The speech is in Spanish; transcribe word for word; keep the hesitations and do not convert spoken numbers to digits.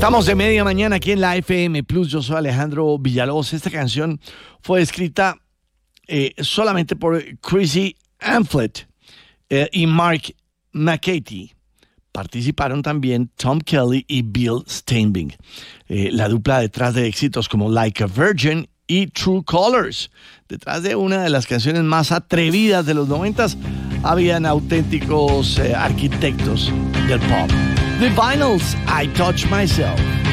Estamos de media mañana aquí en la F M Plus. Yo soy Alejandro Villalobos. Esta canción fue escrita eh, solamente por Chrissy Amphlett eh, y Mark McCarthy. Participaron también Tom Kelly y Bill Steinberg, eh, la dupla detrás de éxitos como Like a Virgin y True Colors. Detrás de una de las canciones más atrevidas de los noventas, habían auténticos eh, arquitectos del pop. The Vinyls, I Touch Myself.